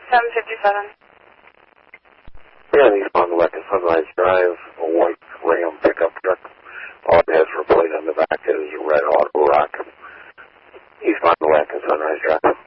757. Yeah, eastbound Leck and Sunrise Drive, a white Ram pickup truck. All it has for plate on the back is red Auto Rock. Eastbound Leck and Sunrise Drive.